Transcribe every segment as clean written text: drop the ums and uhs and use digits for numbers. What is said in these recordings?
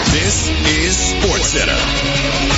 This is SportsCenter.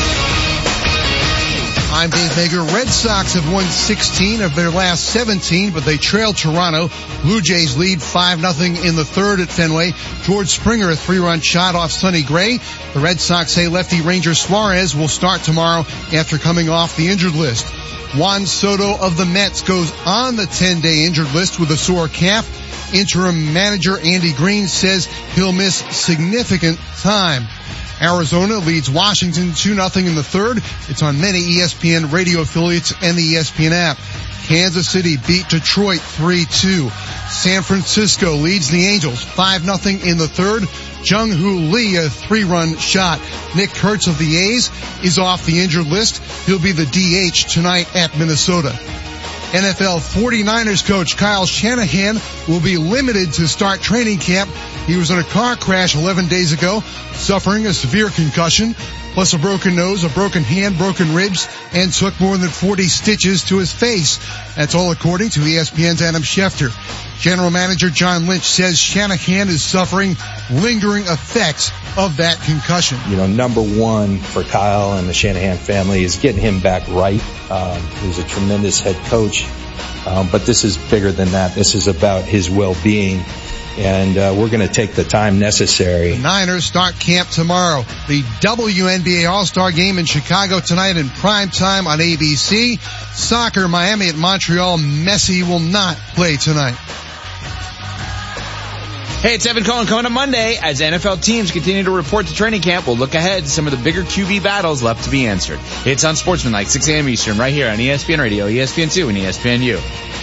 I'm Dave Mager. Red Sox have won 16 of their last 17, but they trailed Toronto. Blue Jays lead 5-0 in the third at Fenway. George Springer, a 3-run shot off Sonny Gray. The Red Sox say lefty Ranger Suarez will start tomorrow after coming off the injured list. Juan Soto of the Mets goes on the 10-day injured list with a sore calf. Interim manager Andy Green says he'll miss significant time. Arizona leads Washington 2-0 in the third. It's on many ESPN radio affiliates and the ESPN app. Kansas City beat Detroit 3-2. San Francisco leads the Angels 5-0 in the third. Jung-Hoo Lee, a 3-run shot. Nick Kurtz of the A's is off the injured list. He'll be the DH tonight at Minnesota. NFL 49ers coach Kyle Shanahan will be limited to start training camp. He was in a car crash 11 days ago, suffering a severe concussion, plus a broken nose, a broken hand, broken ribs, and took more than 40 stitches to his face. That's all according to ESPN's Adam Schefter. General Manager John Lynch says Shanahan is suffering lingering effects of that concussion. You know, number one for Kyle and the Shanahan family is getting him back right. He's a tremendous head coach, but this is bigger than that. This is about his well-being, and we're going to take the time necessary. The Niners start camp tomorrow. The WNBA All-Star Game in Chicago tonight in prime time on ABC. Soccer, Miami at Montreal. Messi will not play tonight. Hey, it's Evan Cohen coming up Monday. As NFL teams continue to report to training camp, we'll look ahead to some of the bigger QB battles left to be answered. It's on Sportsmanlike, 6 a.m. Eastern, right here on ESPN Radio, ESPN2, and ESPNU.